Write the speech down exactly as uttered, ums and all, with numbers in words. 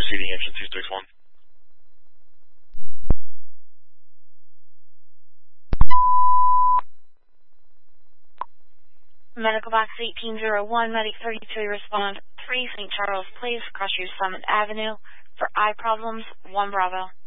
proceeding engine two six one. Medical box eighteen oh one, Medic thirty-three, respond three Saint Charles Place, Crossview Summit Avenue, for eye problems, one Bravo.